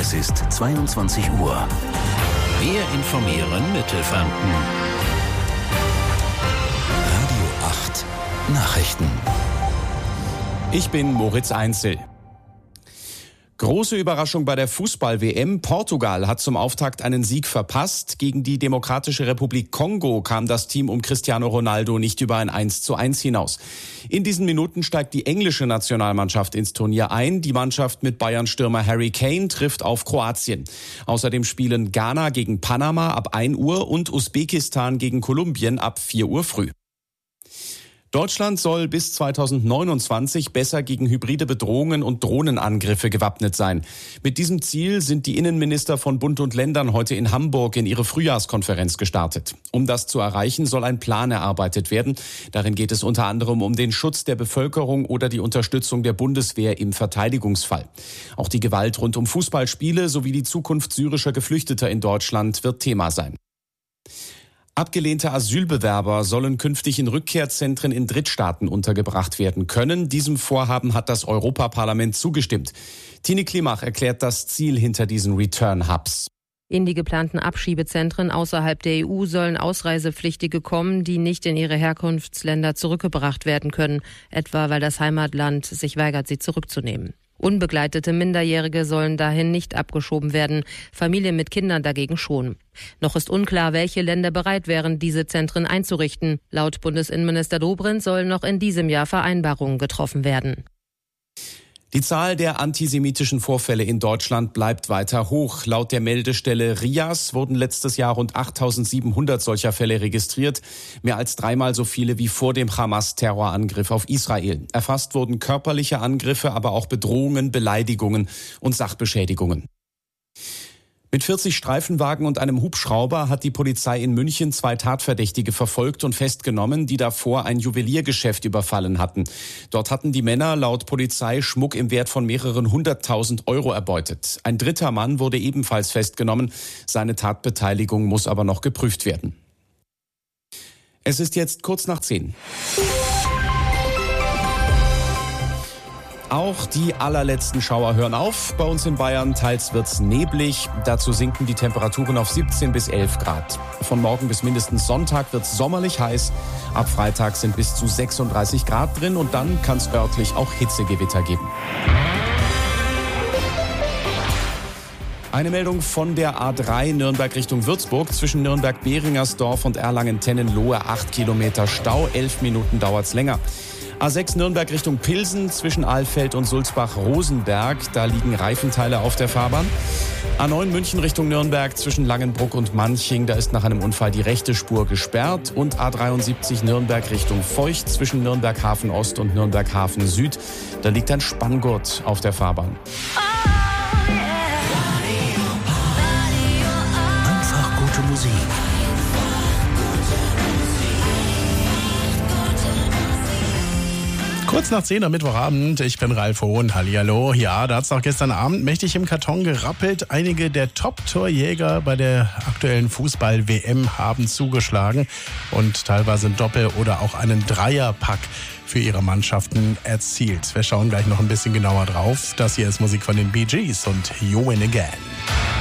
Es ist 22 Uhr. Wir informieren Mittelfranken. Radio 8 Nachrichten. Ich bin Moritz Einzel. Große Überraschung bei der Fußball-WM. Portugal hat zum Auftakt einen Sieg verpasst. Gegen die Demokratische Republik Kongo kam das Team um Cristiano Ronaldo nicht über ein 1:1 hinaus. In diesen Minuten steigt die englische Nationalmannschaft ins Turnier ein. Die Mannschaft mit Bayern-Stürmer Harry Kane trifft auf Kroatien. Außerdem spielen Ghana gegen Panama ab 1 Uhr und Usbekistan gegen Kolumbien ab 4 Uhr früh. Deutschland soll bis 2029 besser gegen hybride Bedrohungen und Drohnenangriffe gewappnet sein. Mit diesem Ziel sind die Innenminister von Bund und Ländern heute in Hamburg in ihre Frühjahrskonferenz gestartet. Um das zu erreichen, soll ein Plan erarbeitet werden. Darin geht es unter anderem um den Schutz der Bevölkerung oder die Unterstützung der Bundeswehr im Verteidigungsfall. Auch die Gewalt rund um Fußballspiele sowie die Zukunft syrischer Geflüchteter in Deutschland wird Thema sein. Abgelehnte Asylbewerber sollen künftig in Rückkehrzentren in Drittstaaten untergebracht werden können. Diesem Vorhaben hat das Europaparlament zugestimmt. Tine Klimach erklärt das Ziel hinter diesen Return-Hubs. In die geplanten Abschiebezentren außerhalb der EU sollen Ausreisepflichtige kommen, die nicht in ihre Herkunftsländer zurückgebracht werden können, etwa weil das Heimatland sich weigert, sie zurückzunehmen. Unbegleitete Minderjährige sollen dahin nicht abgeschoben werden, Familien mit Kindern dagegen schon. Noch ist unklar, welche Länder bereit wären, diese Zentren einzurichten. Laut Bundesinnenminister Dobrindt sollen noch in diesem Jahr Vereinbarungen getroffen werden. Die Zahl der antisemitischen Vorfälle in Deutschland bleibt weiter hoch. Laut der Meldestelle RIAS wurden letztes Jahr rund 8.700 solcher Fälle registriert. Mehr als 3-mal so viele wie vor dem Hamas-Terrorangriff auf Israel. Erfasst wurden körperliche Angriffe, aber auch Bedrohungen, Beleidigungen und Sachbeschädigungen. Mit 40 Streifenwagen und einem Hubschrauber hat die Polizei in München 2 Tatverdächtige verfolgt und festgenommen, die davor ein Juweliergeschäft überfallen hatten. Dort hatten die Männer laut Polizei Schmuck im Wert von mehreren 100.000 Euro erbeutet. Ein dritter Mann wurde ebenfalls festgenommen. Seine Tatbeteiligung muss aber noch geprüft werden. Es ist jetzt kurz nach 10. Auch die allerletzten Schauer hören auf. Bei uns in Bayern teils wird's neblig. Dazu sinken die Temperaturen auf 17 bis 11 Grad. Von morgen bis mindestens Sonntag wird's sommerlich heiß. Ab Freitag sind bis zu 36 Grad drin und dann kann's örtlich auch Hitzegewitter geben. Eine Meldung von der A3 Nürnberg Richtung Würzburg. Zwischen Nürnberg-Behringersdorf und Erlangen-Tennenlohe 8 Kilometer Stau. 11 Minuten dauert's länger. A6 Nürnberg Richtung Pilsen zwischen Alfeld und Sulzbach-Rosenberg. Da liegen Reifenteile auf der Fahrbahn. A9 München Richtung Nürnberg zwischen Langenbruck und Manching. Da ist nach einem Unfall die rechte Spur gesperrt. Und A73 Nürnberg Richtung Feucht zwischen Nürnberg Hafen Ost und Nürnberg Hafen Süd. Da liegt ein Spanngurt auf der Fahrbahn. Einfach gute Musik. Kurz nach 10 am Mittwochabend, ich bin Ralf Hohn, hallihallo. Ja, da hat es noch gestern Abend mächtig im Karton gerappelt. Einige der Top-Torjäger bei der aktuellen Fußball-WM haben zugeschlagen und teilweise einen Doppel- oder auch einen Dreierpack für ihre Mannschaften erzielt. Wir schauen gleich noch ein bisschen genauer drauf. Das hier ist Musik von den Bee Gees und You Win Again.